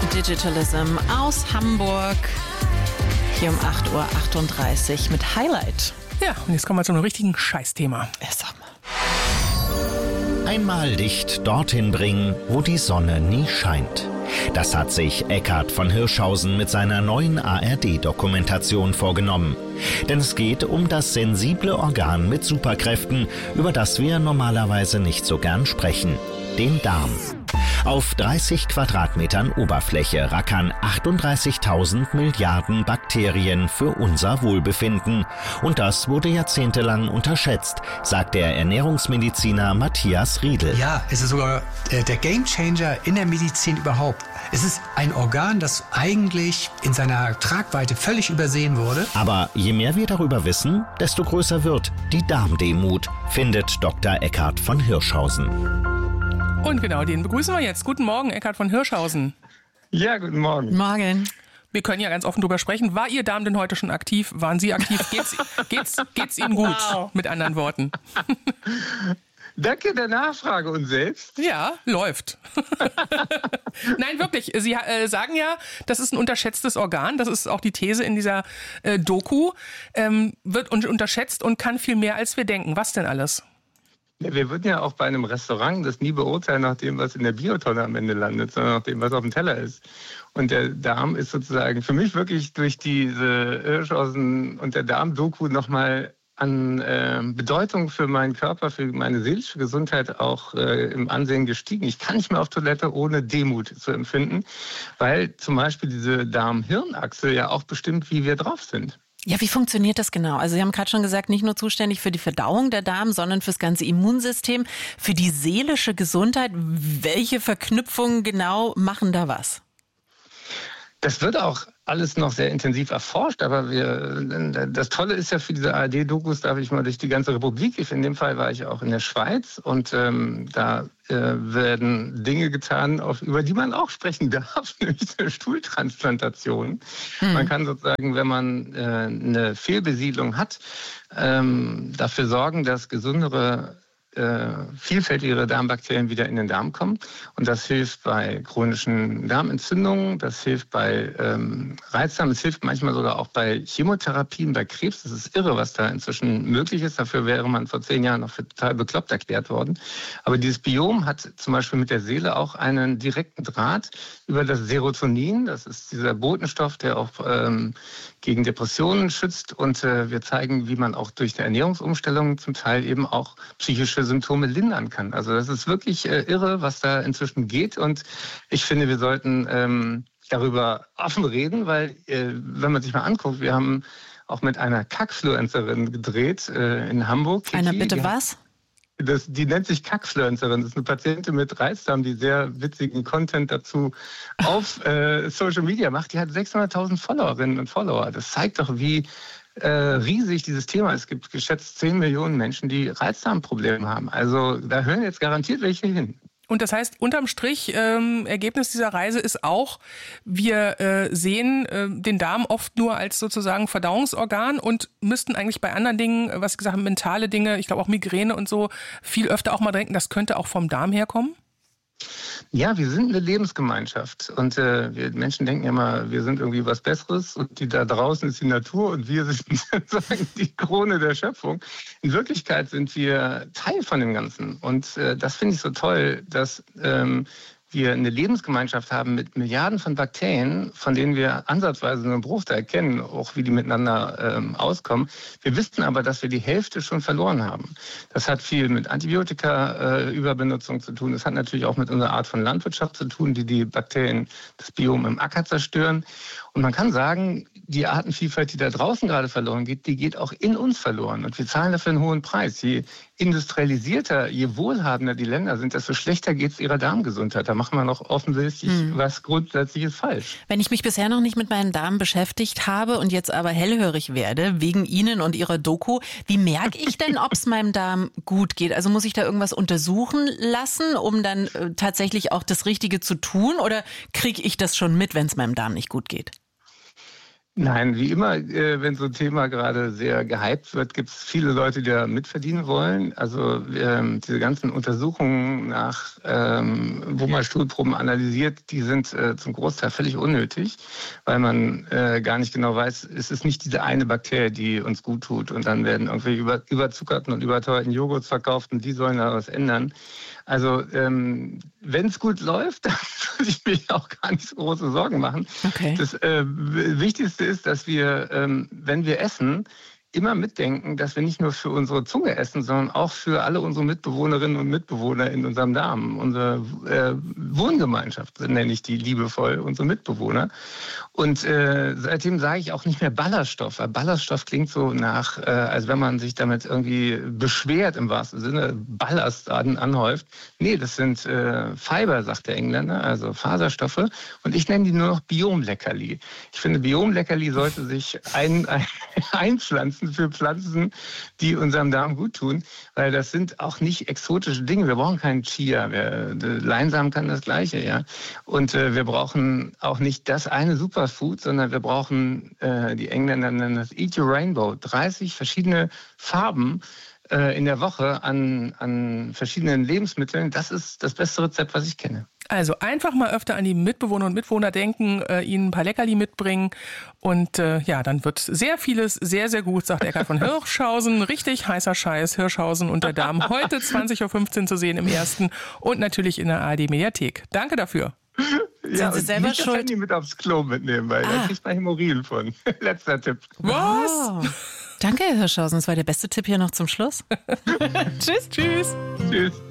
Digitalism aus Hamburg. Hier um 8.38 Uhr mit Highlight. Ja, und jetzt kommen wir zu einem richtigen Scheißthema. Sag mal. Einmal Licht dorthin bringen, wo die Sonne nie scheint. Das hat sich Eckhard von Hirschhausen mit seiner neuen ARD-Dokumentation vorgenommen. Denn es geht um das sensible Organ mit Superkräften, über das wir normalerweise nicht so gern sprechen: den Darm. Auf 30 Quadratmetern Oberfläche rackern 38.000 Milliarden Bakterien für unser Wohlbefinden. Und das wurde jahrzehntelang unterschätzt, sagt der Ernährungsmediziner Matthias Riedel. Ja, es ist sogar der Gamechanger in der Medizin überhaupt. Es ist ein Organ, das eigentlich in seiner Tragweite völlig übersehen wurde. Aber je mehr wir darüber wissen, desto größer wird die Darmdemut, findet Dr. Eckhard von Hirschhausen. Und genau, den begrüßen wir jetzt. Guten Morgen, Eckhard von Hirschhausen. Ja, guten Morgen. Morgen. Wir können ja ganz offen drüber sprechen. War Ihr Darm denn heute schon aktiv? Waren Sie aktiv? Geht's Ihnen gut? Wow. Mit anderen Worten. Danke der Nachfrage. Und selbst? Ja, läuft. Nein, wirklich. Sie sagen ja, das ist ein unterschätztes Organ. Das ist auch die These in dieser Doku. Wird unterschätzt und kann viel mehr, als wir denken. Was denn alles? Ja, wir würden ja auch bei einem Restaurant das nie beurteilen nach dem, was in der Biotonne am Ende landet, sondern nach dem, was auf dem Teller ist. Und der Darm ist sozusagen für mich wirklich durch diese Hirschhausen- und der Darm-Doku nochmal an Bedeutung für meinen Körper, für meine seelische Gesundheit auch im Ansehen gestiegen. Ich kann nicht mehr auf Toilette, ohne Demut zu empfinden, weil zum Beispiel diese Darm-Hirn-Achse ja auch bestimmt, wie wir drauf sind. Ja, wie funktioniert das genau? Also Sie haben gerade schon gesagt, nicht nur zuständig für die Verdauung der Darm, sondern fürs ganze Immunsystem, für die seelische Gesundheit. Welche Verknüpfungen genau machen da was? Das wird auch alles noch sehr intensiv erforscht, aber das Tolle ist ja für diese ARD-Dokus, darf ich mal durch die ganze Republik. In dem Fall war ich auch in der Schweiz und da werden Dinge getan, über die man auch sprechen darf, nämlich eine Stuhltransplantation. Man kann sozusagen, wenn man eine Fehlbesiedlung hat, dafür sorgen, dass gesundere vielfältigere Darmbakterien wieder in den Darm kommen. Und das hilft bei chronischen Darmentzündungen, das hilft bei Reizdarm, es hilft manchmal sogar auch bei Chemotherapien, bei Krebs. Das ist irre, was da inzwischen möglich ist. Dafür wäre man vor 10 Jahren noch für total bekloppt erklärt worden. Aber dieses Biom hat zum Beispiel mit der Seele auch einen direkten Draht über das Serotonin. Das ist dieser Botenstoff, der auch gegen Depressionen schützt. Und wir zeigen, wie man auch durch die Ernährungsumstellung zum Teil eben auch psychische Symptome lindern kann. Also das ist wirklich irre, was da inzwischen geht. Und ich finde, wir sollten darüber offen reden, weil wenn man sich mal anguckt, wir haben auch mit einer Kackfluencerin gedreht in Hamburg. Kiki, Einer bitte was? Die nennt sich Kackfluencerin. Das ist eine Patientin mit Reizdarm, die sehr witzigen Content dazu auf Social Media macht. Die hat 600.000 Followerinnen und Follower. Das zeigt doch, wie riesig dieses Thema ist. Es gibt geschätzt 10 Millionen Menschen, die Reizdarmprobleme haben. Also da hören jetzt garantiert welche hin. Und das heißt, unterm Strich, Ergebnis dieser Reise ist auch, wir sehen den Darm oft nur als sozusagen Verdauungsorgan und müssten eigentlich bei anderen Dingen, was Sie gesagt haben, mentale Dinge, ich glaube auch Migräne und so, viel öfter auch mal denken, das könnte auch vom Darm herkommen? Ja, wir sind eine Lebensgemeinschaft und wir Menschen denken ja immer, wir sind irgendwie was Besseres und die da draußen ist die Natur und wir sind sozusagen die Krone der Schöpfung. In Wirklichkeit sind wir Teil von dem Ganzen und das finde ich so toll, dass wir eine Lebensgemeinschaft haben mit Milliarden von Bakterien, von denen wir ansatzweise nur einen Bruchteil kennen, auch wie die miteinander auskommen. Wir wissen aber, dass wir die Hälfte schon verloren haben. Das hat viel mit Antibiotika-Überbenutzung zu tun. Das hat natürlich auch mit unserer Art von Landwirtschaft zu tun, die Bakterien, das Biom im Acker zerstören. Und man kann sagen, die Artenvielfalt, die da draußen gerade verloren geht, die geht auch in uns verloren. Und wir zahlen dafür einen hohen Preis. Je industrialisierter, je wohlhabender die Länder sind, desto schlechter geht es ihrer Darmgesundheit. Da machen wir noch offensichtlich was Grundsätzliches falsch. Wenn ich mich bisher noch nicht mit meinem Darm beschäftigt habe und jetzt aber hellhörig werde, wegen Ihnen und Ihrer Doku, wie merke ich denn, ob es meinem Darm gut geht? Also muss ich da irgendwas untersuchen lassen, um dann tatsächlich auch das Richtige zu tun? Oder kriege ich das schon mit, wenn es meinem Darm nicht gut geht? Nein, wie immer, wenn so ein Thema gerade sehr gehypt wird, gibt es viele Leute, die da mitverdienen wollen. Also diese ganzen Untersuchungen nach, wo man Stuhlproben analysiert, die sind zum Großteil völlig unnötig, weil man gar nicht genau weiß, es ist nicht diese eine Bakterie, die uns gut tut. Und dann werden irgendwie überzuckerten und überteuerten Joghurts verkauft und die sollen da was ändern. Also wenn es gut läuft, dann würde ich mir auch gar nicht so große Sorgen machen. Okay. Das Wichtigste ist, dass wir, wenn wir essen, immer mitdenken, dass wir nicht nur für unsere Zunge essen, sondern auch für alle unsere Mitbewohnerinnen und Mitbewohner in unserem Darm. Unsere Wohngemeinschaft, nenne ich die liebevoll, unsere Mitbewohner. Und seitdem sage ich auch nicht mehr Ballaststoff, weil Ballaststoff klingt so nach, als wenn man sich damit irgendwie beschwert im wahrsten Sinne, Ballast anhäuft. Nee, das sind Fiber, sagt der Engländer, also Faserstoffe. Und ich nenne die nur noch Biomleckerli. Ich finde, Biomleckerli sollte sich einpflanzen für Pflanzen, die unserem Darm gut tun, weil das sind auch nicht exotische Dinge. Wir brauchen keinen Chia. Leinsamen kann das Gleiche, ja. Und wir brauchen auch nicht das eine Superfood, sondern wir brauchen, die Engländer nennen das Eat Your Rainbow, 30 verschiedene Farben in der Woche an verschiedenen Lebensmitteln. Das ist das beste Rezept, was ich kenne. Also einfach mal öfter an die Mitbewohner und Mitbewohner denken, ihnen ein paar Leckerli mitbringen und dann wird sehr vieles sehr, sehr gut, sagt Eckhard von Hirschhausen. Richtig heißer Scheiß, Hirschhausen und der Darm. Heute 20.15 Uhr zu sehen im Ersten und natürlich in der ARD-Mediathek. Danke dafür. Ja, sind Sie selber nicht schuld? Das Handy mit aufs Klo mitnehmen, weil da kriegt man Hämorrhoiden von. Letzter Tipp. Was? Wow. Danke, Herr Hirschhausen. Das war der beste Tipp hier noch zum Schluss. Tschüss. Tschüss.